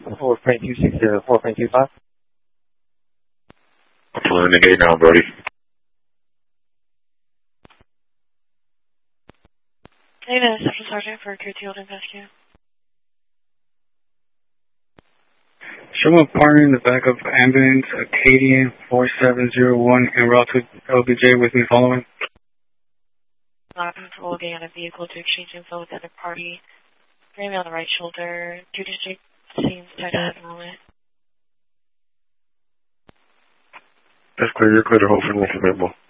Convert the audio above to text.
4.26 to 4.25. I'm pulling in the gate now, Brody. Hey, this is Special Sergeant for Curtailed and Rescue. Show a partner in the back of ambulance, Acadian 4701, en route to LBJ with me following. Not comfortable getting on a vehicle to exchange info with other party. Frame on the right shoulder. 2 district seems tight at the moment. That's clear. You're clear to hold for the info.